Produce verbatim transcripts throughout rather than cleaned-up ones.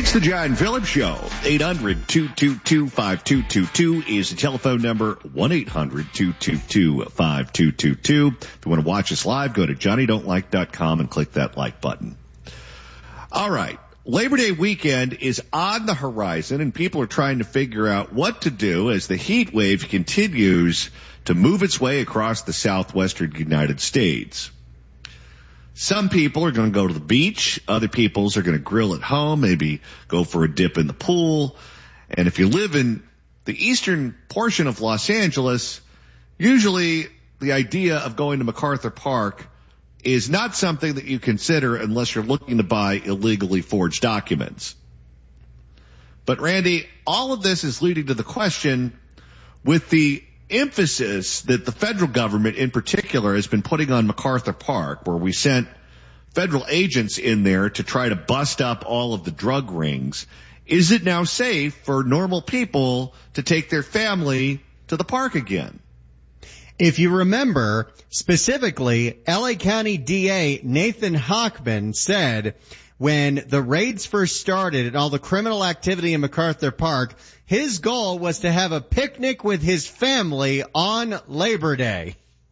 It's the John Phillips Show. eight hundred, two two two, five two two two is the telephone number. one eight hundred, two two two, five two two two. If you want to watch us live, go to johnny don't like dot com and click that like button. All right. Labor Day weekend is on the horizon, and people are trying to figure out what to do as the heat wave continues to move its way across the southwestern United States. Some people are going to go to the beach. Other people are going to grill at home, maybe go for a dip in the pool. And if you live in the eastern portion of Los Angeles, usually the idea of going to MacArthur Park is not something that you consider unless you're looking to buy illegally forged documents. But Randy, all of this is leading to the question, with the emphasis that the federal government in particular has been putting on MacArthur Park, where we sent federal agents in there to try to bust up all of the drug rings. Is it now safe for normal people to take their family to the park again? If you remember, specifically, L A County D A Nathan Hochman said when the raids first started and all the criminal activity in MacArthur Park, his goal was to have a picnic with his family on Labor Day.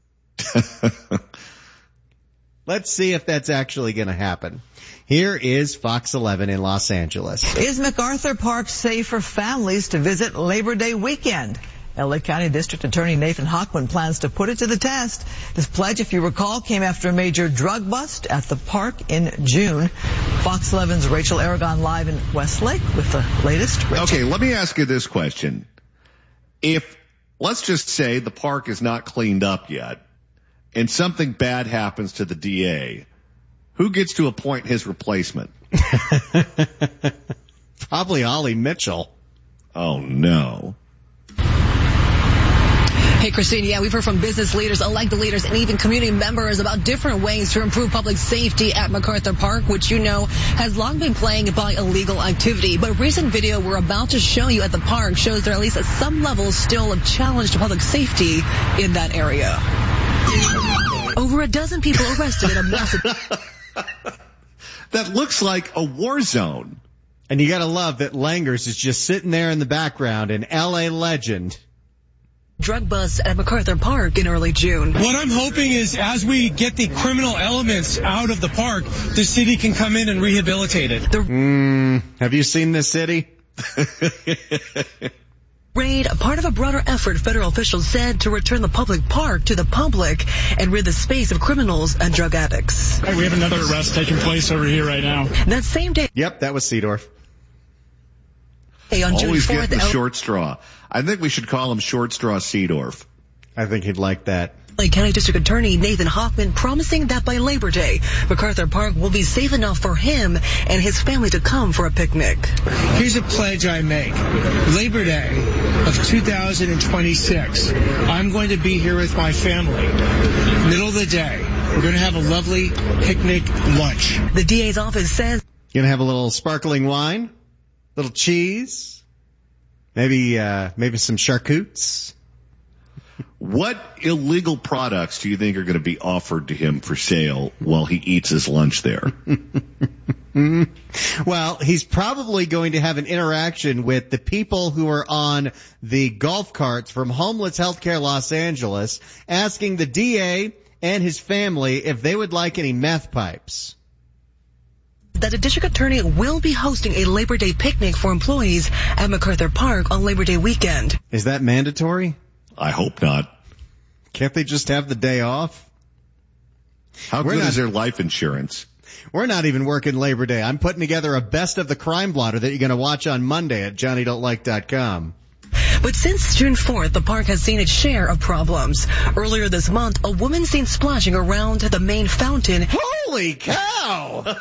Let's see if that's actually going to happen. Here is Fox eleven in Los Angeles. Is MacArthur Park safe for families to visit Labor Day weekend? L A County District Attorney Nathan Hochman plans to put it to the test. This pledge, if you recall, came after a major drug bust at the park in June. Fox eleven's Rachel Aragon live in Westlake with the latest. Rachel. Okay, let me ask you this question. If, let's just say the park is not cleaned up yet and something bad happens to the D A, who gets to appoint his replacement? Probably Ollie Mitchell. Oh, no. Hey, Christine, yeah, we've heard from business leaders, elected leaders, and even community members about different ways to improve public safety at MacArthur Park, which, you know, has long been playing by illegal activity. But a recent video we're about to show you at the park shows there are at least at some levels still of challenge to public safety in that area. Over a dozen people arrested in a massive... That looks like a war zone. And you gotta love that Langers is just sitting there in the background, an L A legend. Drug bust at MacArthur Park in early June. What I'm hoping is as we get the criminal elements out of the park, the city can come in and rehabilitate it. The mm, have you seen this city? Raid, part of a broader effort federal officials said to return the public park to the public and rid the space of criminals and drug addicts. Hey, we have another arrest taking place over here right now. That same day. Yep, that was Seedorf. On Always June fourth, getting the L- short straw. I think we should call him Short Straw Seedorf. I think he'd like that. L A County District Attorney Nathan Hochman promising that by Labor Day, MacArthur Park will be safe enough for him and his family to come for a picnic. Here's a pledge I make. Labor Day of two thousand twenty-six, I'm going to be here with my family. Middle of the day, we're going to have a lovely picnic lunch. The D A's office says... You gonna have a little sparkling wine? Little cheese? Maybe, uh, maybe some charcutes? What illegal products do you think are going to be offered to him for sale while he eats his lunch there? Well, he's probably going to have an interaction with the people who are on the golf carts from Homeless Healthcare Los Angeles, asking the D A and his family if they would like any meth pipes. That the district attorney will be hosting a Labor Day picnic for employees at MacArthur Park on Labor Day weekend. Is that mandatory? I hope not. Can't they just have the day off? How We're good not, is their life insurance? We're not even working Labor Day. I'm putting together a best of the crime blotter that you're going to watch on Monday at johnny don't like dot com. But since June fourth, the park has seen its share of problems. Earlier this month, a woman seen splashing around the main fountain. Holy cow!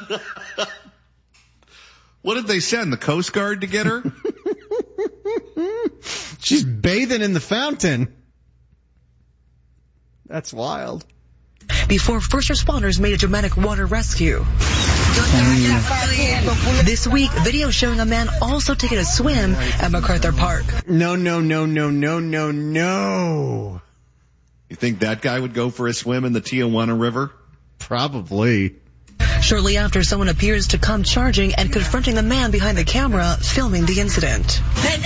What did they send, the Coast Guard to get her? She's bathing in the fountain. That's wild. Before first responders made a dramatic water rescue. This week, video showing a man also taking a swim at MacArthur Park. No, no, no, no, no, no, no. You think that guy would go for a swim in the Tijuana River? Probably. Shortly after, someone appears to come charging and confronting the man behind the camera filming the incident.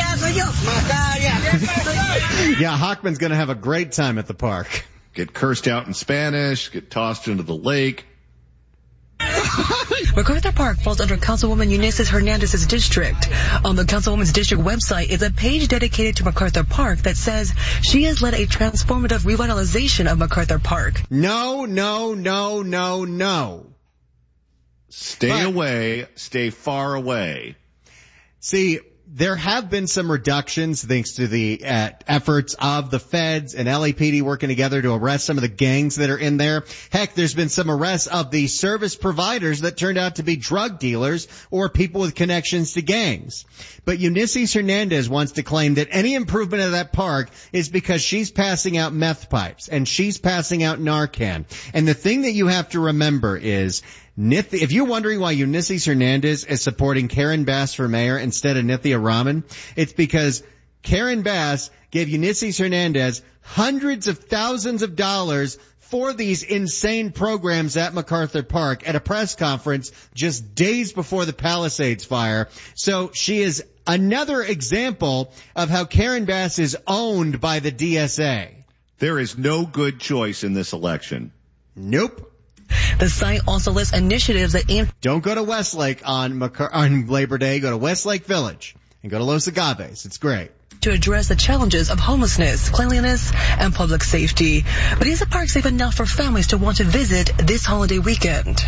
Yeah, Hochman's going to have a great time at the park. Get cursed out in Spanish, get tossed into the lake. MacArthur Park falls under Councilwoman Eunice Hernandez's district. On the Councilwoman's district website is a page dedicated to MacArthur Park that says she has led a transformative revitalization of MacArthur Park. No, no, no, no, no. Stay but, away, stay far away. See, there have been some reductions thanks to the uh, efforts of the feds and L A P D working together to arrest some of the gangs that are in there. Heck, there's been some arrests of the service providers that turned out to be drug dealers or people with connections to gangs. But Eunice Hernandez wants to claim that any improvement of that park is because she's passing out meth pipes and she's passing out Narcan. And the thing that you have to remember is Nithya, if you're wondering why Eunice Hernandez is supporting Karen Bass for mayor instead of Nithya Raman, it's because Karen Bass gave Eunice Hernandez hundreds of thousands of dollars for these insane programs at MacArthur Park at a press conference just days before the Palisades fire. So she is another example of how Karen Bass is owned by the D S A. There is no good choice in this election. Nope. The site also lists initiatives that aim... Don't go to Westlake on, Macar- on Labor Day. Go to Westlake Village and go to Los Agaves. It's great. To address the challenges of homelessness, cleanliness, and public safety. But is the park safe enough for families to want to visit this holiday weekend?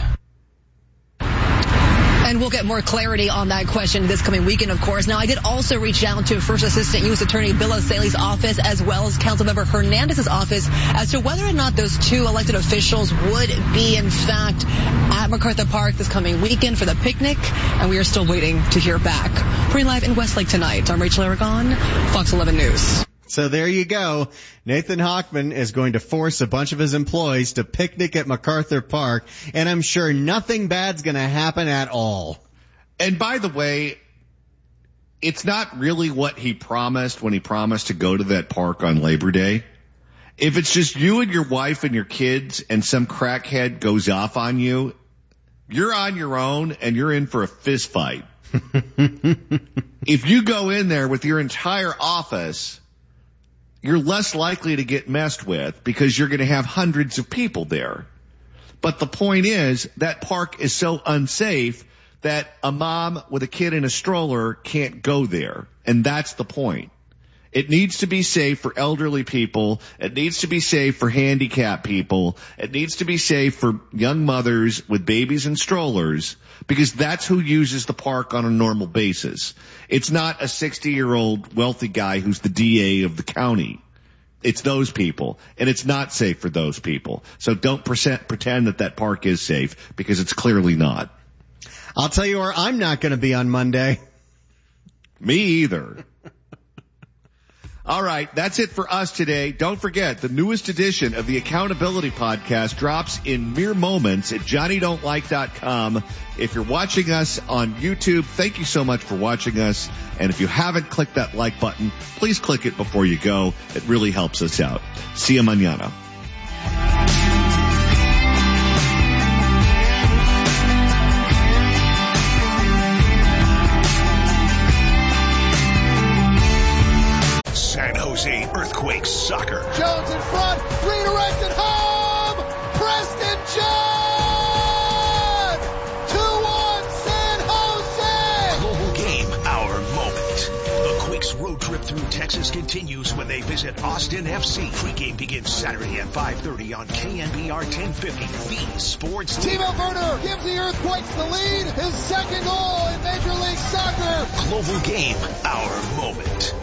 And we'll get more clarity on that question this coming weekend, of course. Now, I did also reach out to First Assistant U S Attorney Bill O'Saley's office as well as Councilmember Hernandez's office as to whether or not those two elected officials would be, in fact, at MacArthur Park this coming weekend for the picnic. And we are still waiting to hear back. Pretty live in Westlake tonight. I'm Rachel Aragon, Fox eleven News. So there you go. Nathan Hochman is going to force a bunch of his employees to picnic at MacArthur Park, and I'm sure nothing bad's going to happen at all. And by the way, it's not really what he promised when he promised to go to that park on Labor Day. If it's just you and your wife and your kids and some crackhead goes off on you, you're on your own and you're in for a fist fight. If you go in there with your entire office, you're less likely to get messed with because you're going to have hundreds of people there. But the point is that park is so unsafe that a mom with a kid in a stroller can't go there. And that's the point. It needs to be safe for elderly people. It needs to be safe for handicapped people. It needs to be safe for young mothers with babies and strollers because that's who uses the park on a normal basis. It's not a sixty-year-old wealthy guy who's the D A of the county. It's those people, and it's not safe for those people. So don't pretend that that park is safe because it's clearly not. I'll tell you where I'm not going to be on Monday. Me either. All right, that's it for us today. Don't forget, the newest edition of the Accountability Podcast drops in mere moments at Johnny Don't Like dot com. If you're watching us on YouTube, thank you so much for watching us. And if you haven't clicked that like button, please click it before you go. It really helps us out. See you mañana. San Jose Earthquakes soccer. Jones in front, redirected home, Preston John! two one San Jose! Global game, our moment. The Quakes road trip through Texas continues when they visit Austin F C. Pre-game begins Saturday at five thirty on K N B R ten fifty, the sports leader. Timo Werner gives the Earthquakes the lead, his second goal in Major League Soccer. Global game, our moment.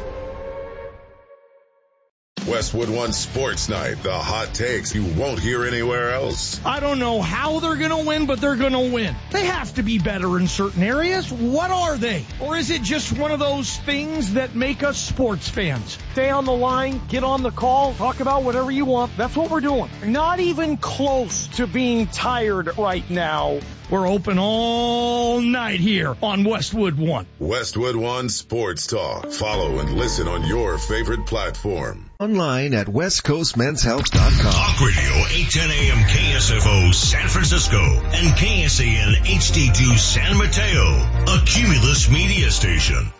Westwood One Sports Night, the hot takes you won't hear anywhere else. I don't know how they're going to win, but they're going to win. They have to be better in certain areas. What are they? Or is it just one of those things that make us sports fans? Stay on the line, get on the call, talk about whatever you want. That's what we're doing. Not even close to being tired right now We're open all night here on Westwood One. Westwood One Sports Talk. Follow and listen on your favorite platform. Online at west coast men's health dot com. Talk Radio eight ten A M K S F O San Francisco and K S A N H D two San Mateo, a Cumulus media station.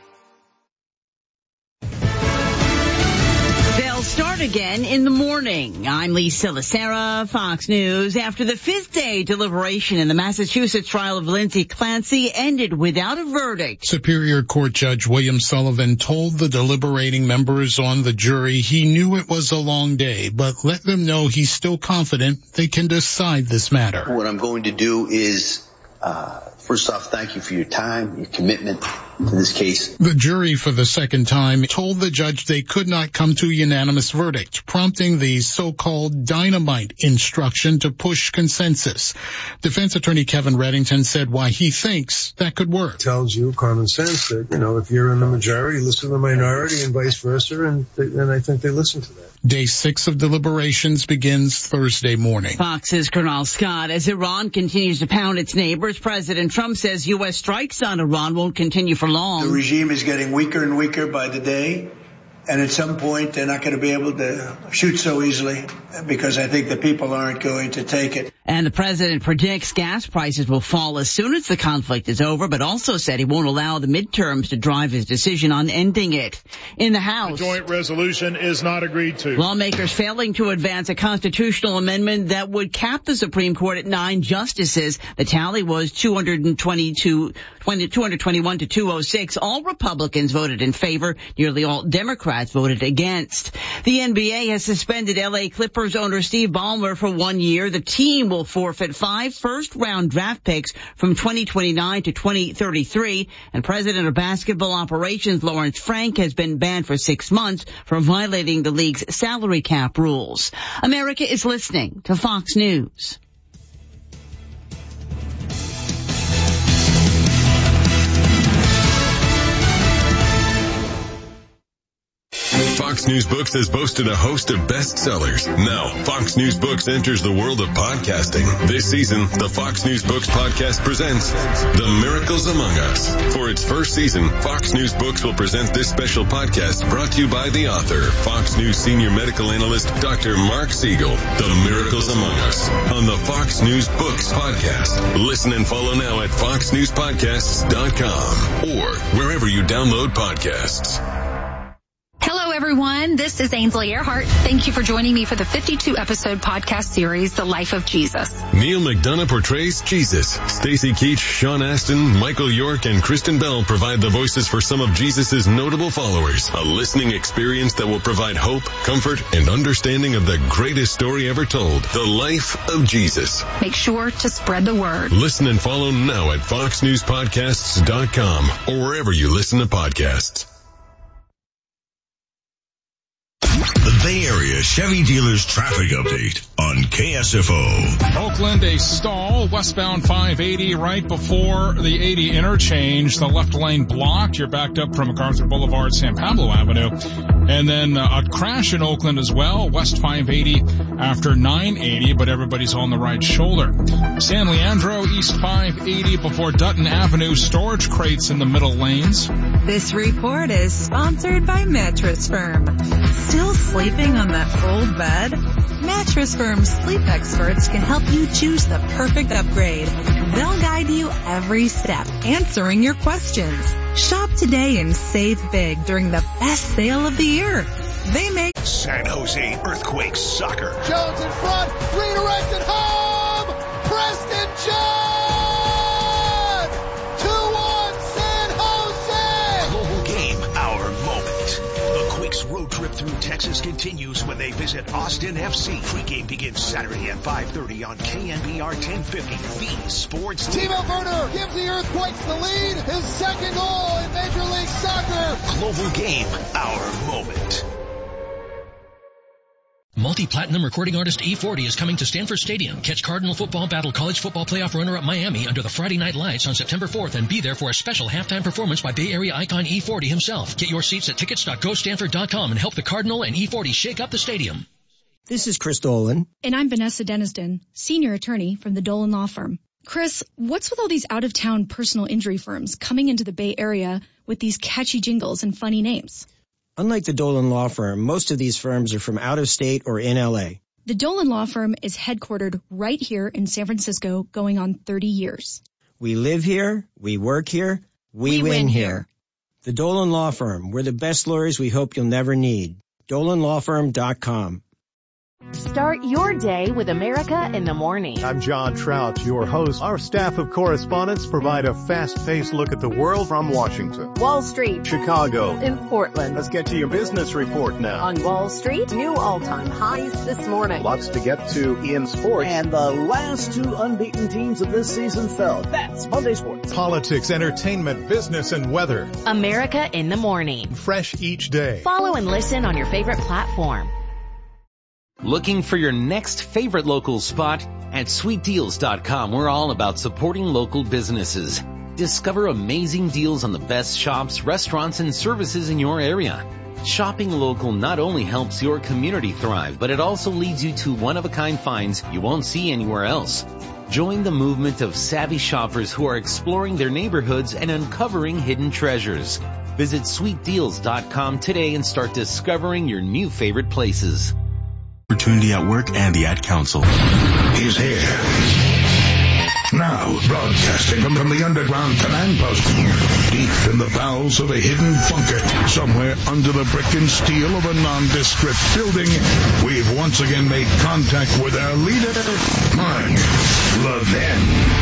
They'll start again in the morning. I'm Lisa Lacera, Fox News. After the fifth day deliberation in the Massachusetts trial of Lindsay Clancy ended without a verdict. Superior Court Judge William Sullivan told the deliberating members on the jury he knew it was a long day, but let them know he's still confident they can decide this matter. What I'm going to do is, uh, first off, thank you for your time, your commitment to this case. The jury, for the second time, told the judge they could not come to a unanimous verdict, prompting the so-called dynamite instruction to push consensus. Defense attorney Kevin Reddington said why he thinks that could work. It tells you common sense that, you know, if you're in the majority, listen to the minority and vice versa, and, they, and I think they listen to that. Day six of deliberations begins Thursday morning. Fox's Colonel Scott. As Iran continues to pound its neighbors, President Trump says U S strikes on Iran won't continue for long. The regime is getting weaker and weaker by the day, and at some point they're not going to be able to shoot so easily because I think the people aren't going to take it. And the president predicts gas prices will fall as soon as the conflict is over, but also said he won't allow the midterms to drive his decision on ending it. In the House, the joint resolution is not agreed to. Lawmakers failing to advance a constitutional amendment that would cap the Supreme Court at nine justices. The tally was two hundred twenty-two, two hundred twenty-one to two oh six. All Republicans voted in favor. Nearly all Democrats voted against. The N B A has suspended L A Clippers owner Steve Ballmer for one year. The team will forfeit five first-round draft picks from twenty twenty-nine to twenty thirty-three. And President of Basketball Operations Lawrence Frank has been banned for six months for violating the league's salary cap rules. America is listening to Fox News. Fox News Books has boasted a host of bestsellers. Now, Fox News Books enters the world of podcasting. This season, the Fox News Books podcast presents The Miracles Among Us. For its first season, Fox News Books will present this special podcast brought to you by the author, Fox News senior medical analyst, Doctor Mark Siegel. The Miracles Among Us on the Fox News Books podcast. Listen and follow now at fox news podcasts dot com or wherever you download podcasts. Hello, everyone. This is Ainsley Earhart. Thank you for joining me for the fifty-two episode podcast series, The Life of Jesus. Neil McDonough portrays Jesus. Stacey Keach, Sean Astin, Michael York, and Kristen Bell provide the voices for some of Jesus' notable followers. A listening experience that will provide hope, comfort, and understanding of the greatest story ever told, The Life of Jesus. Make sure to spread the word. Listen and follow now at fox news podcasts dot com or wherever you listen to podcasts. The Bay Area Chevy Dealers Traffic Update on K S F O. Oakland, a stall westbound five eighty right before the eighty interchange. The left lane blocked. You're backed up from MacArthur Boulevard, San Pablo Avenue. And then uh, a crash in Oakland as well, west five eighty after nine eighty, but everybody's on the right shoulder. San Leandro, east five eighty before Dutton Avenue, storage crates in the middle lanes. This report is sponsored by Mattress Firm. Still sleeping on that old bed? Mattress Firm's sleep experts can help you choose the perfect upgrade. They'll guide you every step, answering your questions. Shop today and save big during the best sale of the year. They make San Jose Earthquakes soccer. Jones in front, redirected home, Preston John! two one San Jose! Global game, our moment. The Quakes road trip through Texas continues when they visit Austin F C. Pregame begins Saturday at five thirty on K N B R ten fifty, the sports team. Timo Werner gives the Earthquakes the lead, his second goal in Major League Soccer. Global game, our moment. Multi-platinum recording artist E forty is coming to Stanford Stadium. Catch Cardinal football battle college football playoff runner-up Miami under the Friday Night Lights on September fourth and be there for a special halftime performance by Bay Area icon E forty himself. Get your seats at tickets dot go stanford dot com and help the Cardinal and E forty shake up the stadium. This is Chris Dolan. And I'm Vanessa Deniston, senior attorney from the Dolan Law Firm. Chris, what's with all these out-of-town personal injury firms coming into the Bay Area with these catchy jingles and funny names? Unlike the Dolan Law Firm, most of these firms are from out of state or in L A. The Dolan Law Firm is headquartered right here in San Francisco, going on thirty years. We live here, we work here, we, we win, win here. here. The Dolan Law Firm, we're the best lawyers we hope you'll never need. dolan law firm dot com. Start your day with America in the Morning. I'm John Trout, your host. Our staff of correspondents provide a fast-paced look at the world from Washington, Wall Street, Chicago, and Portland. Let's get to your business report now. On Wall Street, new all-time highs this morning. Lots to get to in sports. And the last two unbeaten teams of this season fell. That's Monday Sports. Politics, entertainment, business, and weather. America in the Morning. Fresh each day. Follow and listen on your favorite platform. Looking for your next favorite local spot? At sweet deals dot com, we're all about supporting local businesses. Discover amazing deals on the best shops, restaurants, and services in your area. Shopping local not only helps your community thrive, but it also leads you to one-of-a-kind finds you won't see anywhere else. Join the movement of savvy shoppers who are exploring their neighborhoods and uncovering hidden treasures. Visit sweet deals dot com today and start discovering your new favorite places. Opportunity at work and the Ad Council. He's here. Now, broadcasting from, from the underground command post, deep in the bowels of a hidden bunker, somewhere under the brick and steel of a nondescript building, we've once again made contact with our leader, Mark Levin.